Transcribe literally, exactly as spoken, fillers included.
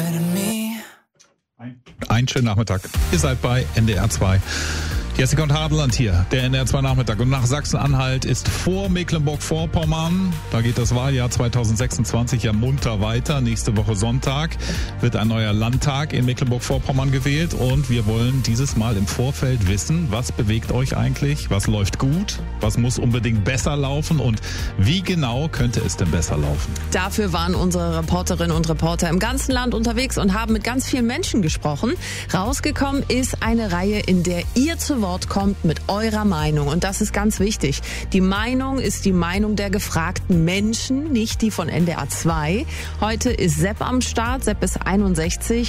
Einen schönen Nachmittag. Ihr seid bei N D R zwei. Jessica und Hadeland hier, der N D R zwei Nachmittag. Und nach Sachsen-Anhalt ist vor Mecklenburg-Vorpommern, da geht das Wahljahr zweitausendsechsundzwanzig ja munter weiter. Nächste Woche Sonntag wird ein neuer Landtag in Mecklenburg-Vorpommern gewählt. Und wir wollen dieses Mal im Vorfeld wissen, was bewegt euch eigentlich? Was läuft gut? Was muss unbedingt besser laufen? Und wie genau könnte es denn besser laufen? Dafür waren unsere Reporterinnen und Reporter im ganzen Land unterwegs und haben mit ganz vielen Menschen gesprochen. Rausgekommen ist eine Reihe, in der ihr zu Wort kommt mit eurer Meinung. Und das ist ganz wichtig. Die Meinung ist die Meinung der gefragten Menschen, nicht die von N D R zwei. Heute ist Sepp am Start. Sepp ist einundsechzig.